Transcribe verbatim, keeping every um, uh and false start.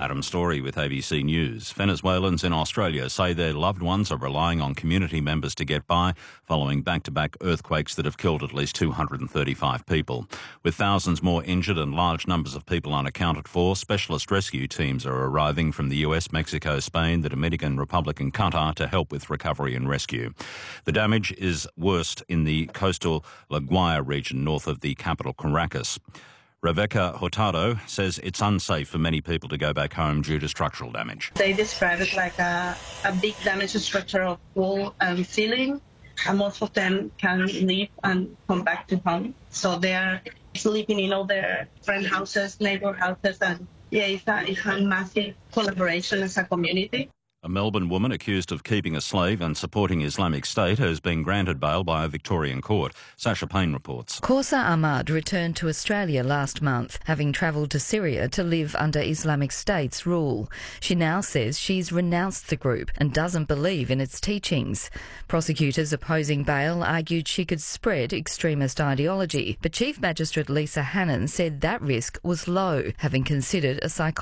Adam Story with A B C News. Venezuelans in Australia say their loved ones are relying on community members to get by following back-to-back earthquakes that have killed at least two hundred thirty-five people. With thousands more injured and large numbers of people unaccounted for, specialist rescue teams are arriving from the U S, Mexico, Spain, the Dominican Republic and Qatar to help with recovery and rescue. The damage is worst in the coastal La Guaira region north of the capital Caracas. Rebecca Hurtado says it's unsafe for many people to go back home due to structural damage. They describe it like a, a big damage to structural wall and ceiling, and most of them can leave and come back to home. So they are sleeping in all their friend houses, neighbor houses, and yeah, it's a, it's a massive collaboration as a community. A Melbourne woman accused of keeping a slave and supporting Islamic State has been granted bail by a Victorian court. Sasha Payne reports. Kausa Ahmad returned to Australia last month, having travelled to Syria to live under Islamic State's rule. She now says she's renounced the group and doesn't believe in its teachings. Prosecutors opposing bail argued she could spread extremist ideology, but Chief Magistrate Lisa Hannon said that risk was low, having considered a psychologist